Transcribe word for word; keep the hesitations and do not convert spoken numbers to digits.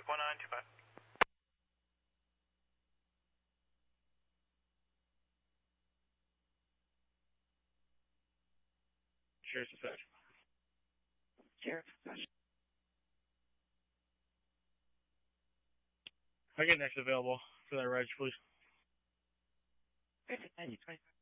Quebec one nine two five. Sheriff's dispatch. Sheriff's dispatch. I get next available for that reg, please. Okay, thank you.